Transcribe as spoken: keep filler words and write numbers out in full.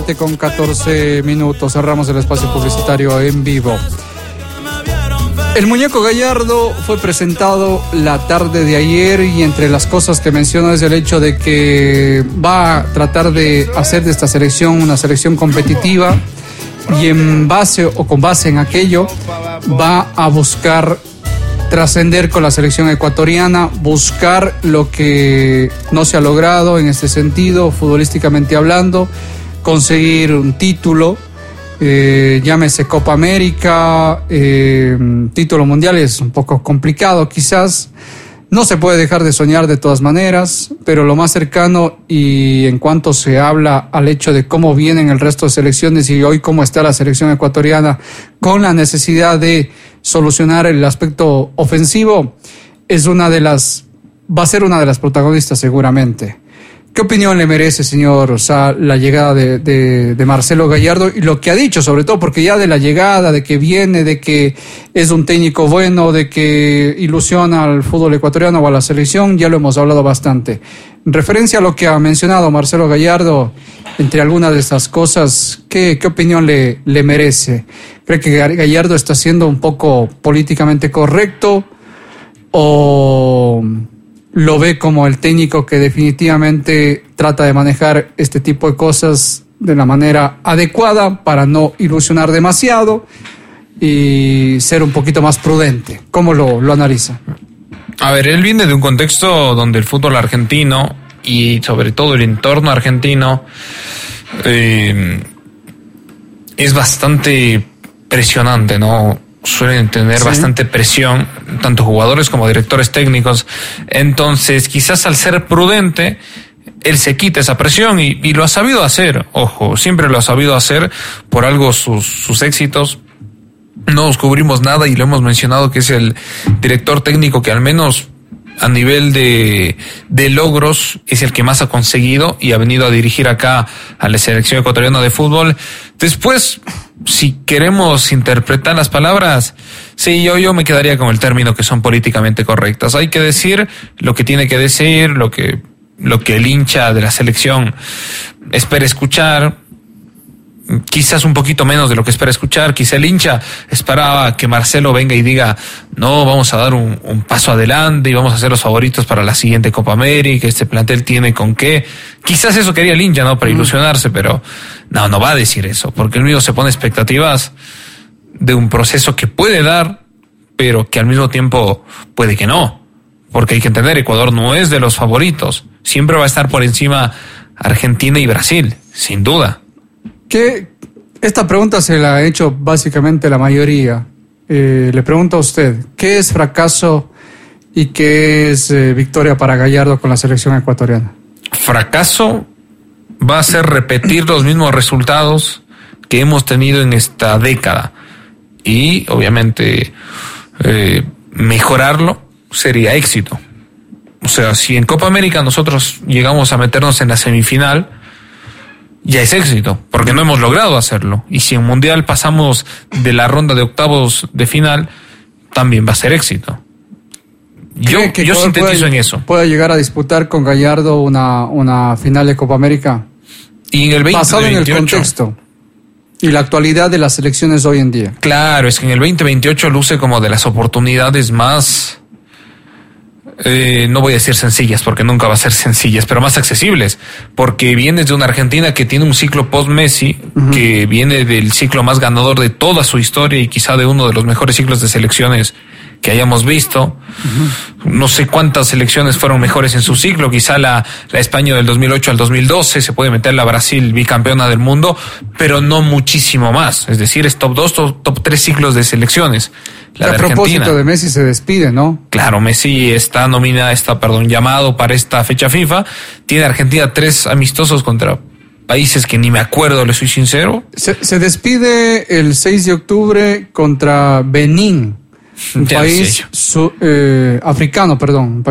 Con catorce minutos cerramos el espacio publicitario en vivo. El muñeco Gallardo fue presentado la tarde de ayer y entre las cosas que menciona es el hecho de que va a tratar de hacer de esta selección una selección competitiva y en base o con base en aquello va a buscar trascender con la selección ecuatoriana, buscar lo que no se ha logrado en este sentido, futbolísticamente hablando, conseguir un título, eh, llámese Copa América, eh, título mundial es un poco complicado quizás, no se puede dejar de soñar de todas maneras, pero lo más cercano y en cuanto se habla al hecho de cómo vienen el resto de selecciones y hoy cómo está la selección ecuatoriana con la necesidad de solucionar el aspecto ofensivo, es una de las, va a ser una de las protagonistas seguramente. ¿Qué opinión le merece, señor, o sea, la llegada de, de, de Marcelo Gallardo y lo que ha dicho, sobre todo porque ya de la llegada, de que viene, de que es un técnico bueno, de que ilusiona al fútbol ecuatoriano o a la selección, ya lo hemos hablado bastante. En referencia a lo que ha mencionado Marcelo Gallardo, entre algunas de estas cosas, ¿qué, qué opinión le, le merece? ¿Cree que Gallardo está siendo un poco políticamente correcto o lo ve como el técnico que definitivamente trata de manejar este tipo de cosas de la manera adecuada para no ilusionar demasiado y ser un poquito más prudente? ¿Cómo lo, lo analiza? A ver, él viene de un contexto donde el fútbol argentino y sobre todo el entorno argentino eh, es bastante presionante, ¿no? Suelen tener sí. bastante presión, tanto jugadores como directores técnicos. Entonces, quizás al ser prudente, él se quita esa presión y, y lo ha sabido hacer. Ojo, siempre lo ha sabido hacer, por algo sus, sus éxitos. No descubrimos nada y lo hemos mencionado que es el director técnico que al menos a nivel de, de logros es el que más ha conseguido y ha venido a dirigir acá a la selección ecuatoriana de fútbol. Después, si queremos interpretar las palabras, sí, yo, yo me quedaría con el término que son políticamente correctas. Hay que decir lo que tiene que decir, lo que, lo que el hincha de la selección espera escuchar. Quizás un poquito menos de lo que espera escuchar. Quizá el hincha esperaba que Marcelo venga y diga, no, vamos a dar un, un paso adelante y vamos a ser los favoritos para la siguiente Copa América, este plantel tiene con qué. Quizás eso quería el hincha, ¿no? Para ilusionarse, pero no, no va a decir eso, porque el mismo se pone expectativas de un proceso que puede dar, pero que al mismo tiempo puede que no. Porque hay que entender, Ecuador no es de los favoritos. Siempre va a estar por encima Argentina y Brasil, sin duda. Que esta pregunta se la ha hecho básicamente la mayoría. Eh, le pregunto a usted, ¿qué es fracaso y qué es eh, victoria para Gallardo con la selección ecuatoriana? Fracaso va a ser repetir los mismos resultados que hemos tenido en esta década y obviamente eh, mejorarlo sería éxito. O sea, si en Copa América nosotros llegamos a meternos en la semifinal, ya es éxito, porque no hemos logrado hacerlo. Y si en Mundial pasamos de la ronda de octavos de final, también va a ser éxito. Yo, yo sintetizo en eso. ¿Puede llegar a disputar con Gallardo una, una final de Copa América? Y en el veinte veintiocho. Basado en el contexto y la actualidad de las selecciones hoy en día. Claro, es que en el veinte veintiocho luce como de las oportunidades más... Eh, no voy a decir sencillas porque nunca va a ser sencillas, pero más accesibles, porque vienes de una Argentina que tiene un ciclo post-Messi, uh-huh. que viene del ciclo más ganador de toda su historia y quizá de uno de los mejores ciclos de selecciones que hayamos visto. Uh-huh. No sé cuántas selecciones fueron mejores en su ciclo, quizá la, la España del dos mil ocho al dos mil doce, se puede meter la Brasil bicampeona del mundo, pero no muchísimo más, es decir, es top dos, top, top tres ciclos de selecciones. La a propósito de Messi se despide, ¿no? Claro, Messi está nominada, está, perdón, llamado para esta fecha FIFA. Tiene Argentina tres amistosos contra países que ni me acuerdo, le soy sincero. Se, se despide el seis de octubre contra Benín, un ya país su, eh, africano, perdón.